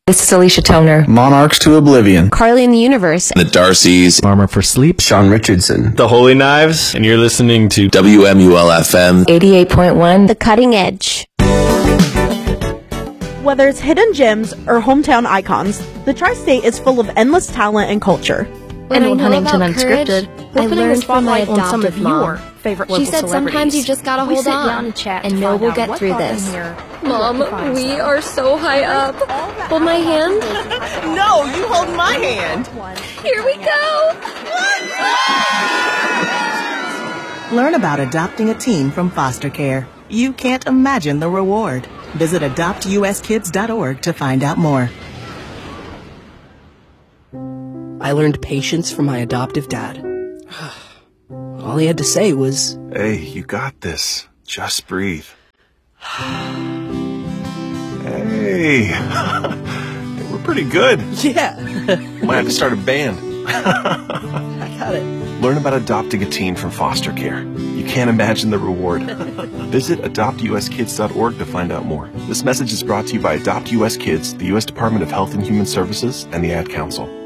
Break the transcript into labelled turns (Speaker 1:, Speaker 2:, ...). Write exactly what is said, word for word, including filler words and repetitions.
Speaker 1: This is Alicia Toner.
Speaker 2: Monarchs to Oblivion.
Speaker 3: Carly in the Universe.
Speaker 4: The Darcys.
Speaker 5: Armor for Sleep.
Speaker 6: Sean Richardson.
Speaker 7: The Holy Knives. And you're listening to
Speaker 4: W M U L F M.
Speaker 1: eighty-eight point one.
Speaker 3: The Cutting Edge.
Speaker 8: Whether it's hidden gems or hometown icons, the Tri-State is full of endless talent and culture.
Speaker 9: When and Huntington Unscripted,
Speaker 10: I learned from my adoptive mom.
Speaker 9: Favorite she said sometimes you just gotta hold on, and know we'll get through this.
Speaker 10: Mom, we are so high up. Hold my hand.
Speaker 11: No, you hold my hand.
Speaker 10: Here we go.
Speaker 11: Learn about adopting a teen from foster care. You can't imagine the reward. Visit adopt U S kids dot org to find out more.
Speaker 12: I learned patience from my adoptive dad. All he had to say was,
Speaker 13: "Hey, you got this. Just breathe." Hey, we're pretty good.
Speaker 12: Yeah.
Speaker 13: Might have to start a band.
Speaker 12: I got it.
Speaker 13: Learn about adopting a teen from foster care. You can't imagine the reward. Visit adopt U S kids dot org to find out more. This message is brought to you by Adopt U S Kids, the U S Department of Health and Human Services, and the Ad Council.